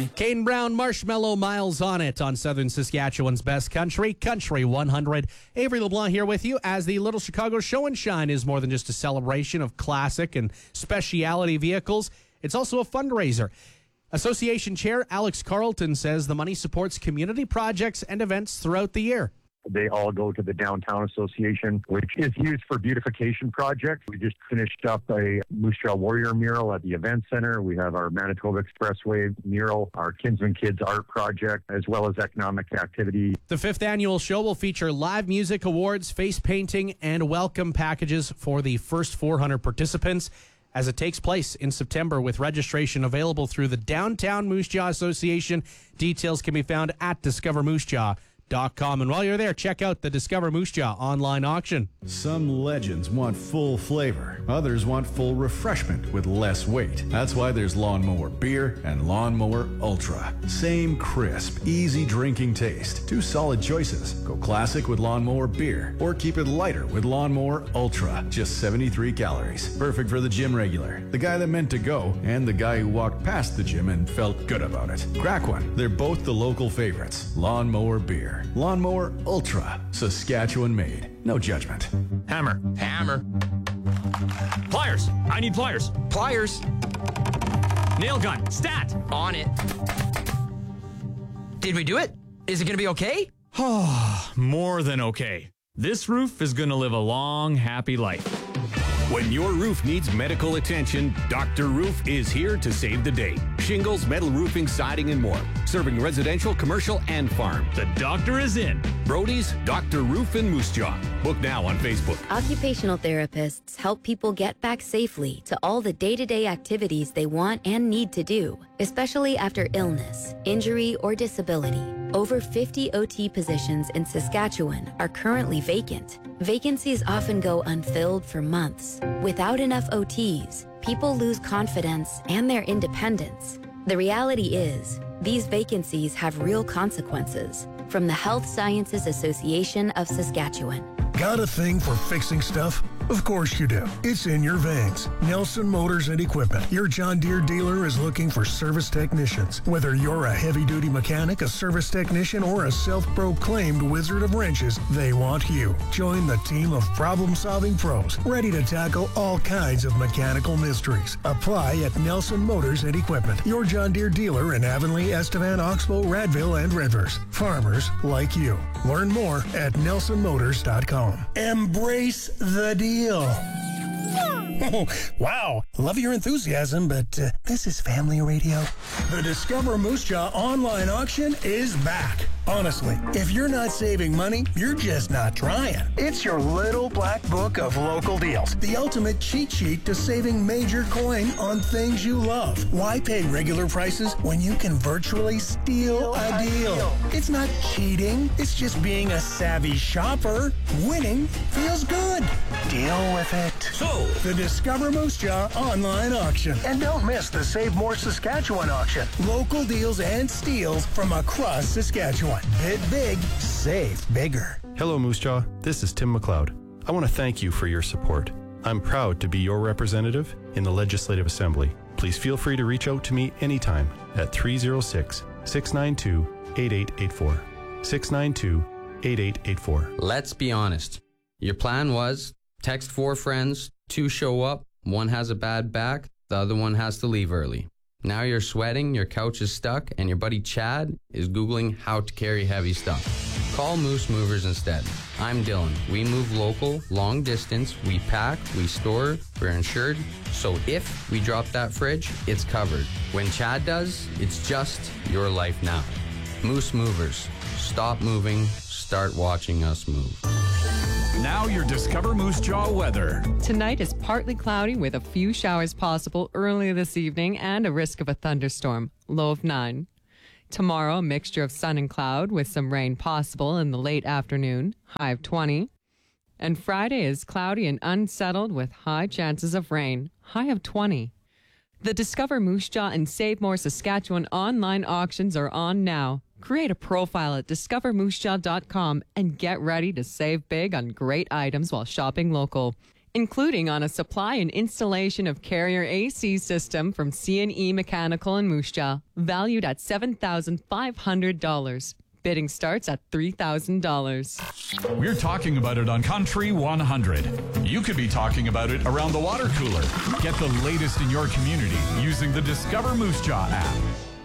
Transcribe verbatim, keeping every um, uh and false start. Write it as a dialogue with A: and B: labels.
A: Kane Brown, Marshmallow, Miles on It on Southern Saskatchewan's Best Country, Country one hundred. Avery LeBlanc here with you as the Little Chicago Show and Shine is more than just a celebration of classic and specialty vehicles. It's also a fundraiser. Association Chair Alex Carlton says the money supports community projects and events throughout the year.
B: They all go to the Downtown Association, which is used for beautification projects. We just finished up a Moose Jaw Warrior mural at the Event Center. We have our Manitoba Expressway mural, our Kinsman Kids art project, as well as economic activity.
A: The fifth annual show will feature live music, awards, face painting, and welcome packages for the first four hundred participants as it takes place in September with registration available through the Downtown Moose Jaw Association. Details can be found at discover moose jaw dot com. And while you're there, check out the Discover Moose Jaw online auction.
C: Some legends want full flavor. Others want full refreshment with less weight. That's why there's Lawnmower Beer and Lawnmower Ultra. Same crisp, easy drinking taste. Two solid choices. Go classic with Lawnmower Beer or keep it lighter with Lawnmower Ultra. Just seventy-three calories. Perfect for the gym regular, the guy that meant to go, and the guy who walked past the gym and felt good about it. Crack one. They're both the local favorites. Lawnmower Beer. Lawnmower Ultra, Saskatchewan made. No judgment.
D: Hammer. Hammer. Pliers. I need pliers. Pliers. Nail gun. Stat.
E: On it. Did we do it? Is it going to be okay?
D: More than okay. This roof is going to live a long, happy life.
F: When your roof needs medical attention, Doctor Roof is here to save the day. Shingles, metal roofing, siding, and more. Serving residential, commercial, and farm.
D: The doctor is in.
F: Brody's Doctor Roof in Moose Jaw. Book now on Facebook.
G: Occupational therapists help people get back safely to all the day-to-day activities they want and need to do, especially after illness, injury, or disability. Over fifty O T positions in Saskatchewan are currently vacant. Vacancies often go unfilled for months. Without enough O Ts, people lose confidence and their independence. The reality is, these vacancies have real consequences. From the Health Sciences Association of Saskatchewan.
H: Got a thing for fixing stuff? Of course you do. It's in your veins. Nelson Motors and Equipment. Your John Deere dealer is looking for service technicians. Whether you're a heavy-duty mechanic, a service technician, or a self-proclaimed wizard of wrenches, they want you. Join the team of problem-solving pros, ready to tackle all kinds of mechanical mysteries. Apply at Nelson Motors and Equipment. Your John Deere dealer in Avonlea, Estevan, Oxbow, Radville, and Rivers. Farmers like you. Learn more at nelson motors dot com. Embrace the deal. Oh, wow. Love your enthusiasm, but uh, this is family radio. The Discover Moose Jaw online auction is back. Honestly, if you're not saving money, you're just not trying. It's your little black book of local deals. The ultimate cheat sheet to saving major coin on things you love. Why pay regular prices when you can virtually steal a deal? It's not cheating. It's just being a savvy shopper. Winning feels good. Deal with it.
F: So,
H: The Discover Moose Jaw online auction. And don't miss the Save More Saskatchewan auction. Local deals and steals from across Saskatchewan. Bid big, save bigger.
I: Hello, Moose Jaw. This is Tim McLeod. I want to thank you for your support. I'm proud to be your representative in the Legislative Assembly. Please feel free to reach out to me anytime at three oh six, six nine two, eight eight eight four. six nine two, eight eight eight four.
E: Let's be honest. Your plan was text four friends, two show up, one has a bad back, the other one has to leave early. Now you're sweating, your couch is stuck, and your buddy Chad is Googling how to carry heavy stuff. Call Moose Movers instead. I'm Dylan. We move local, long distance, we pack, we store, we're insured, so if we drop that fridge, it's covered. When Chad does, it's just your life now. Moose Movers. Stop moving, start watching us move.
J: Now your Discover Moose Jaw weather.
K: Tonight is partly cloudy with a few showers possible early this evening and a risk of a thunderstorm, low of nine. Tomorrow, a mixture of sun and cloud with some rain possible in the late afternoon, high of twenty. And Friday is cloudy and unsettled with high chances of rain, high of twenty. The Discover Moose Jaw and Save More Saskatchewan online auctions are on now. Create a profile at discover moose jaw dot com and get ready to save big on great items while shopping local. including on a supply and installation of Carrier A C system from C and E Mechanical in Moose Jaw, valued at seven thousand five hundred dollars. Bidding starts at three thousand dollars.
J: We're talking about it on Country one hundred. You could be talking about it around the water cooler. Get the latest in your community using the Discover Moose Jaw app.